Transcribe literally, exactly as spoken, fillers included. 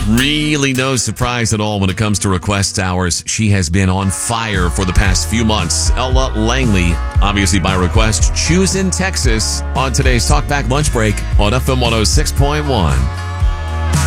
Really no surprise at all when it comes to request hours. She has been on fire for the past few months. Ella Langley, obviously by request, choosing Texas on today's Talkback Lunch Break on F M one oh six point one.